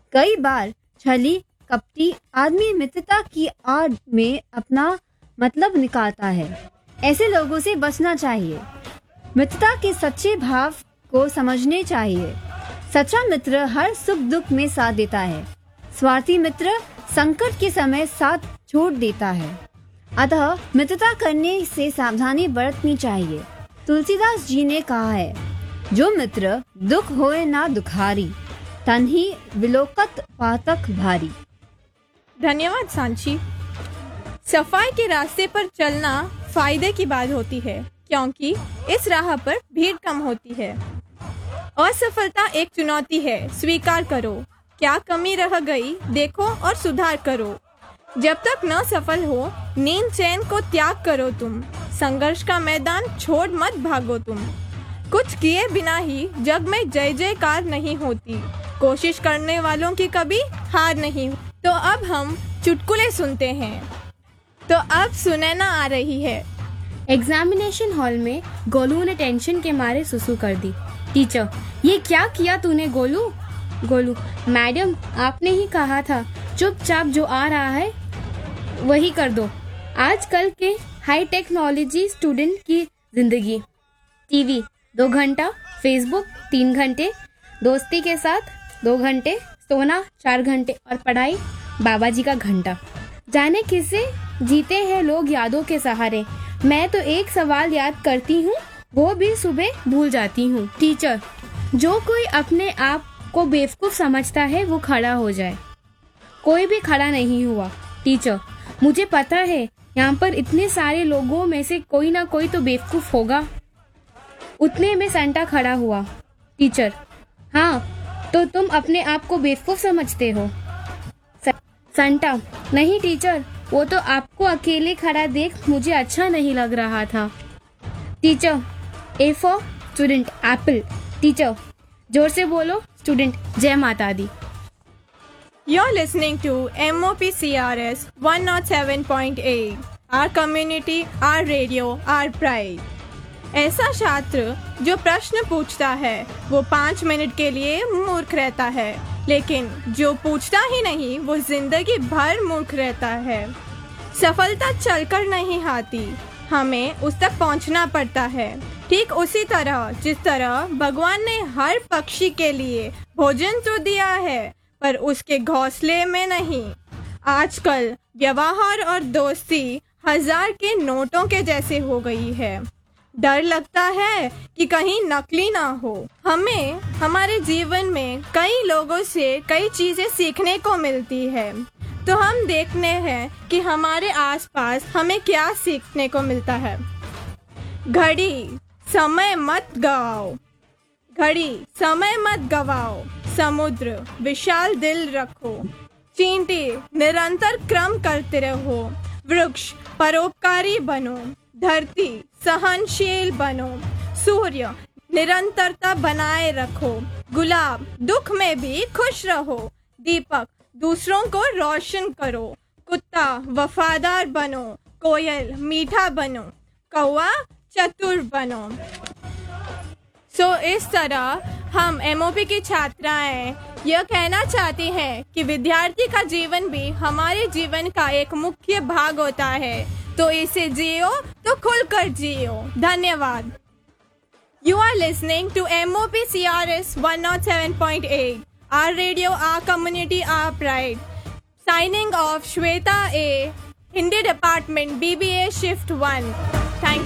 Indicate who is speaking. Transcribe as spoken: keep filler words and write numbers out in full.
Speaker 1: कई बार छली कपटी आदमी मित्रता की आड़ में अपना मतलब निकालता है। ऐसे लोगों से बचना चाहिए। मित्रता के सच्चे भाव को समझने चाहिए। सच्चा मित्र हर सुख दुख में साथ देता है। स्वार्थी मित्र संकट के समय साथ छोड़ देता है। अतः मित्रता करने से सावधानी बरतनी चाहिए। तुलसीदास जी ने कहा है, जो मित्र दुख होए ना दुखारी, तन ही विलोकत पातक भारी।
Speaker 2: धन्यवाद सांची। सफाई के रास्ते पर चलना फायदे की बात होती है, क्योंकि इस राह पर भीड़ कम होती है। असफलता एक चुनौती है, स्वीकार करो। क्या कमी रह गई देखो और सुधार करो। जब तक न सफल हो, नींद चैन को त्याग करो तुम। संघर्ष का मैदान छोड़ मत भागो तुम। कुछ किए बिना ही जग में जय जयकार नहीं होती। कोशिश करने वालों की कभी हार नहीं। तो अब हम चुटकुले सुनते हैं। तो अब सुनैना आ रही है।
Speaker 3: एग्जामिनेशन हॉल में गोलू ने टेंशन के मारे सुसु कर दी। टीचर, ये क्या किया तूने गोलू? गोलू, मैडम आपने ही कहा था चुपचाप जो आ रहा है वही कर दो। आजकल के हाई टेक्नोलॉजी स्टूडेंट की जिंदगी, टीवी दो घंटा, फेसबुक तीन घंटे, दोस्ती के साथ दो घंटे, सोना चार घंटे और पढ़ाई बाबा जी का घंटा। जाने किसे जीते हैं लोग यादों के सहारे। मैं तो एक सवाल याद करती हूँ, वो भी सुबह भूल जाती हूँ। टीचर, जो कोई अपने आप को बेवकूफ समझता है वो खड़ा हो जाए। कोई भी खड़ा नहीं हुआ। टीचर, मुझे पता है यहाँ पर इतने सारे लोगों में से कोई ना कोई तो बेवकूफ होगा। उतने में संटा खड़ा हुआ। टीचर, हाँ तो तुम अपने आप को बेवकूफ समझते हो? संटा, नहीं टीचर, वो तो आपको अकेले खड़ा देख मुझे अच्छा नहीं लग रहा था। Teacher, A for student Apple. Teacher, जोर से बोलो। स्टूडेंट, जय माता दी।
Speaker 2: You're listening to M O P C R S one oh seven point eight. Our community, our radio, our pride. ऐसा छात्र जो प्रश्न पूछता है वो पाँच मिनट के लिए मूर्ख रहता है, लेकिन जो पूछता ही नहीं वो जिंदगी भर मूर्ख रहता है। सफलता चलकर नहीं आती, हमें उस तक पहुंचना पड़ता है। ठीक उसी तरह जिस तरह भगवान ने हर पक्षी के लिए भोजन तो दिया है, पर उसके घोंसले में नहीं। आजकल व्यवहार और दोस्ती हजार के नोटों के जैसे हो गई है। डर लगता है कि कहीं नकली ना हो। हमें हमारे जीवन में कई लोगों से कई चीजें सीखने को मिलती है, तो हम देखने हैं कि हमारे आसपास हमें क्या सीखने को मिलता है। घड़ी समय मत गवाओ, घड़ी समय मत गवाओ, समुद्र विशाल दिल रखो, चींटी निरंतर क्रम करते रहो, वृक्ष परोपकारी बनो, धरती सहनशील बनो, सूर्य निरंतरता बनाए रखो, गुलाब दुख में भी खुश रहो, दीपक दूसरों को रोशन करो, कुत्ता वफादार बनो, कोयल मीठा बनो, कौवा चतुर बनो। सो so, इस तरह हम एमओपी की छात्राएं यह कहना चाहती हैं कि विद्यार्थी का जीवन भी हमारे जीवन का एक मुख्य भाग होता है, तो इसे जियो तो खुलकर जियो। धन्यवाद। You are listening to M O P C R S one oh seven point eight. Our radio, our community, our pride. Signing off, Shweta A, Hindi Department, B B A Shift one. Thank you.